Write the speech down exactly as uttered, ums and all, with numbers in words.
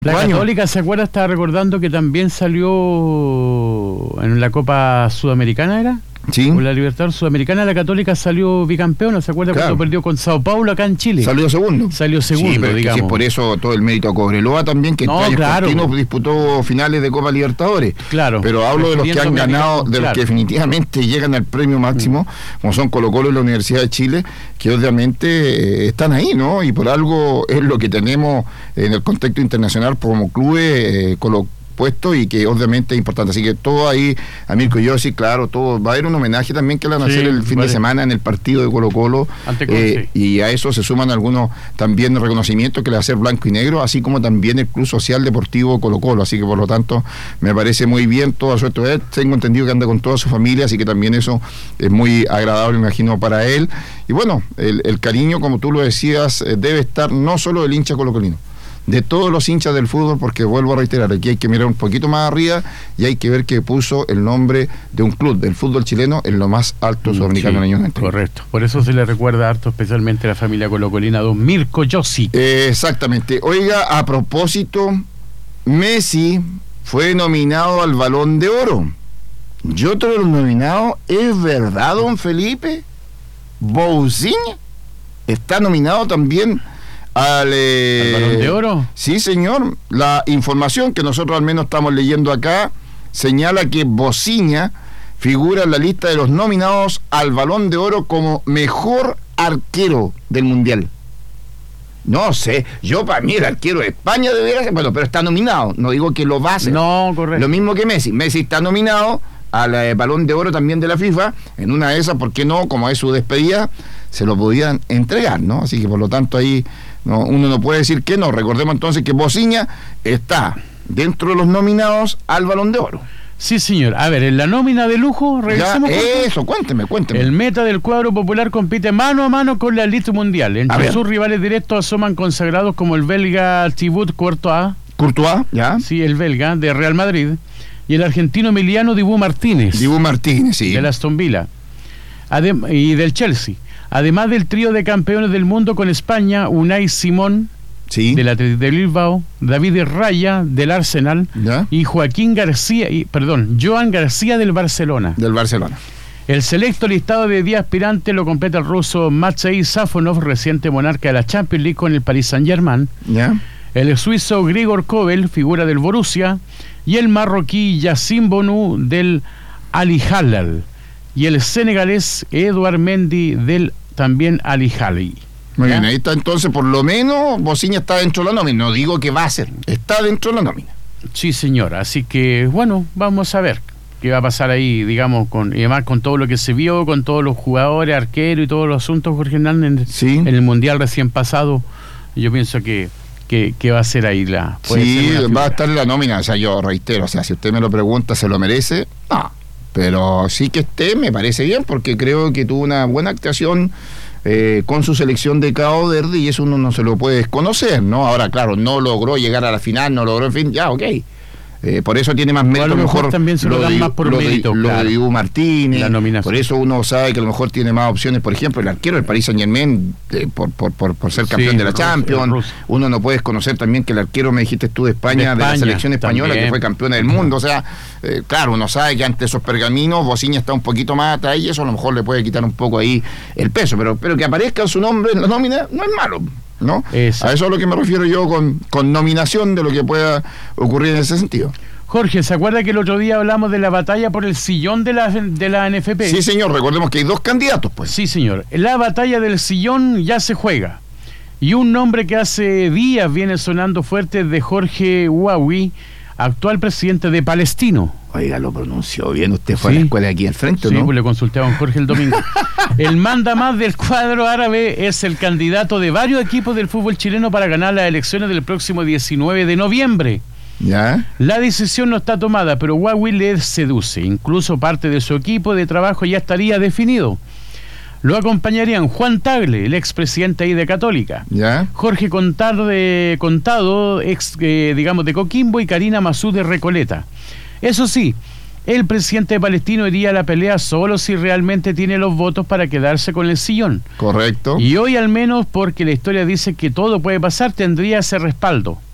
La Baño. Católica, ¿se acuerda? Estaba recordando que también salió en la Copa Sudamericana, ¿era? Sí. O la Libertadores Sudamericana, la Católica salió bicampeona, ¿se acuerda? Claro. Cuando perdió con Sao Paulo acá en Chile. Salió segundo. Salió segundo, sí, pero es que digamos. sí, por eso todo el mérito a Cobreloa también, que No, este año claro. Cortino disputó finales de Copa Libertadores. Claro. Pero hablo de los que han Refiriéndome, ganado, digamos, de los claro. que definitivamente llegan al premio máximo, mm. como son Colo-Colo y la Universidad de Chile, que obviamente eh, están ahí, ¿no? Y por algo es lo que tenemos en el contexto internacional como clubes, eh, Colo puesto y que obviamente es importante, así que todo ahí, a Mirko Yossi, claro, todo, va a haber un homenaje también que le van a Sí, hacer el fin vale. de semana en el partido de Colo Colo, Ante eh, Conce. y a eso se suman algunos también reconocimientos que le va a hacer Blanco y Negro, así como también el Club Social Deportivo Colo Colo, así que por lo tanto me parece muy bien, toda suerte de él, tengo entendido que anda con toda su familia, así que también eso es muy agradable, me imagino, para él, y bueno, el, el cariño, como tú lo decías, eh, debe estar no solo del hincha colocolino, de todos los hinchas del fútbol, porque vuelvo a reiterar, aquí hay que mirar un poquito más arriba y hay que ver que puso el nombre de un club del fútbol chileno en lo más alto sudamericano en Sí, años noventa. correcto, por eso se le recuerda harto especialmente a la familia colocolina, don Mirko Yossi. Eh, exactamente. Oiga, a propósito, Messi fue nominado al Balón de Oro. Y otro de los nominados, ¿es verdad, don Felipe? Bousiña está nominado también al, eh, ¿Al Balón de Oro? Sí, señor. La información que nosotros al menos estamos leyendo acá señala que Bousiña figura en la lista de los nominados al Balón de Oro como mejor arquero del Mundial. No sé, yo para mí el arquero de España debería ser, bueno, pero está nominado, no digo que lo va a hacer. No, correcto. Lo mismo que Messi, Messi está nominado al eh, Balón de Oro también de la FIFA, en una de esas, ¿por qué no? Como es su despedida, se lo podían entregar, ¿no? Así que por lo tanto ahí no, uno no puede decir que no. Recordemos entonces que Bousiña está dentro de los nominados al Balón de Oro. Sí, señor. A ver, en la nómina de lujo, Ya, revisemos. eso, cuénteme, cuénteme. El meta del cuadro popular compite mano a mano con la elite mundial. A Entre ver. sus rivales directos asoman consagrados como el belga Thibaut Courtois, Courtois, ya. sí, el belga, de Real Madrid, y el argentino Emiliano Dibu Martínez, Dibu Martínez, sí. del Aston Villa, Adem- y del Chelsea. Además del trío de campeones del mundo con España, Unai Simón, Sí. del Athletic de Bilbao, David Raya, del Arsenal, Ya. y Joaquín García, y, perdón, Joan García, del Barcelona. Del Barcelona. El selecto listado de diez aspirantes lo completa el ruso Matvei Safonov, reciente monarca de la Champions League con el Paris Saint-Germain, Ya. el suizo Grigor Kobel, figura del Borussia, y el marroquí Yacine Bonu del Al Hilal, y el senegalés Edouard Mendy del también Al Hilal. Muy ¿Ya? bien, ahí está entonces, por lo menos, Bousiña está dentro de la nómina. No digo que va a ser, está dentro de la nómina. Sí, señor. Así que, bueno, vamos a ver qué va a pasar ahí, digamos, con y además con todo lo que se vio, con todos los jugadores, arqueros y todos los asuntos, Jorge Hernández, Sí. en el Mundial recién pasado. Yo pienso que, que, que va a ser ahí la... puede Sí, ser una va a figura. estar en la nómina, o sea, yo reitero, o sea, si usted me lo pregunta, ¿se lo merece? No, pero sí que esté, me parece bien, porque creo que tuvo una buena actuación eh, con su selección de Cabo Verde y eso uno no se lo puede desconocer, ¿no? Ahora, claro, no logró llegar a la final, no logró, en fin, ya, ok. Eh, por eso tiene más mérito, a lo a lo mejor mejor también se lo dan de, más por lo de- mérito, lo claro. de Dibu Martínez, La nominación. por eso uno sabe que a lo mejor tiene más opciones, por ejemplo, el arquero del Paris Saint-Germain, eh, por, por, por, por ser Sí, campeón de la el ruso, Champions, el ruso. uno no puede desconocer también que el arquero, me dijiste tú, de España, de, De la España, selección española, también. que fue campeona del mundo, o sea, eh, claro, uno sabe que ante esos pergaminos Bousiña está un poquito más atrás y eso a lo mejor le puede quitar un poco ahí el peso, pero, pero que aparezca su nombre en la nómina no es malo, ¿no? Exacto. A eso es a lo que me refiero yo con, con nominación de lo que pueda ocurrir en ese sentido. Jorge, ¿se acuerda que el otro día hablamos de la batalla por el sillón de la, de la N F P? Sí, señor, recordemos que hay dos candidatos, pues. Sí, señor. La batalla del sillón ya se juega. Y un nombre que hace días viene sonando fuerte es de Jorge Huawi, actual presidente de Palestino. Oiga, lo pronunció bien, usted fue Sí. a la escuela aquí al frente, Sí, ¿no? pues le consulté a don Jorge el domingo. El manda más del cuadro árabe es el candidato de varios equipos del fútbol chileno para ganar las elecciones del próximo diecinueve de noviembre. ¿Ya? La decisión no está tomada, pero Huawei le seduce. Incluso parte de su equipo de trabajo ya estaría definido. Lo acompañarían Juan Tagle, el expresidente ahí de Católica, ¿Ya? Jorge Contado, de, Contado ex, eh, digamos, de Coquimbo, y Karina Masud de Recoleta. Eso sí, el presidente de Palestino iría a la pelea solo si realmente tiene los votos para quedarse con el sillón. Correcto. Y hoy, al menos porque la historia dice que todo puede pasar, tendría ese respaldo.